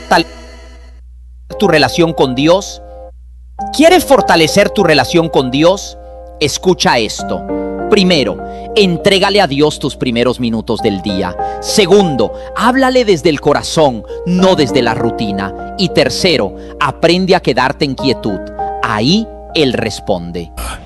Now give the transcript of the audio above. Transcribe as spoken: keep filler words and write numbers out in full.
tu relación con Dios? ¿Quieres fortalecer tu relación con Dios? Escucha esto. Primero, entrégale a Dios tus primeros minutos del día. Segundo, háblale desde el corazón, no desde la rutina. Y tercero, aprende a quedarte en quietud. Ahí Él responde.